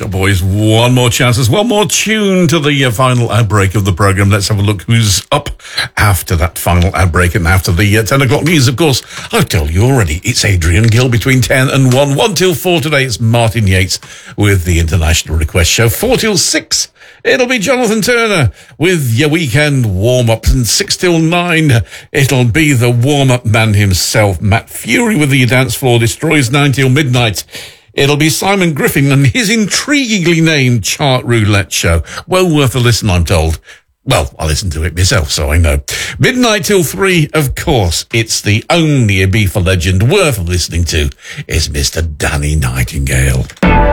Shop Boys, one more chance. There's one more tune to the final ad break of the programme. Let's have a look who's up after that final ad break and after the 10 o'clock news. Of course, I've told you already, it's Adrian Gill between 10 and 1. 1 till 4 today, it's Martin Yates with the International Request Show. 4 till 6, it'll be Jonathan Turner with your weekend warm-ups. And 6 till 9, it'll be the warm-up man himself, Matt Fury, with the Dance Floor Destroys. 9 till midnight, it'll be Simon Griffin and his intriguingly named Chart Roulette Show. Well worth a listen, I'm told. Well, I listened to it myself, so I know. Midnight till 3, of course, it's the only Ibiza legend worth listening to is Mr. Danny Nightingale.